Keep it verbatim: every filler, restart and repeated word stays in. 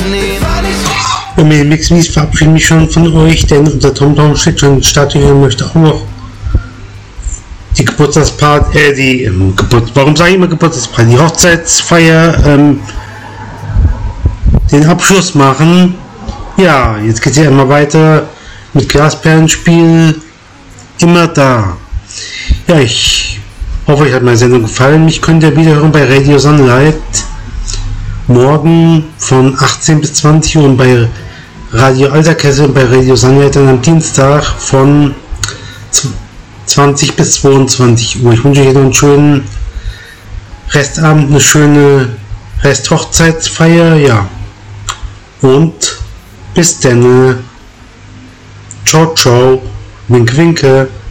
Und mit Mix Mies verabschiede mich schon von euch, denn unser TomTom steht schon in Statue und möchte auch noch die Geburtstagsparty, äh, die, ähm, Geburt, warum sage ich immer Geburtstagsparty, die Hochzeitsfeier, ähm, den Abschluss machen. Ja, jetzt geht es ja immer weiter mit Glasperlenspiel, immer da. Ja, ich hoffe, euch hat meine Sendung gefallen. Mich könnt ihr wieder hören bei Radio Sunlight. Morgen von achtzehn bis zwanzig Uhr und bei Radio Alterkessel und bei Radio Sunlight dann am Dienstag von zwanzig bis zweiundzwanzig Uhr. Ich wünsche euch noch einen schönen Restabend, eine schöne Resthochzeitsfeier, ja. Und bis dann. Ciao, ciao. Wink, winke.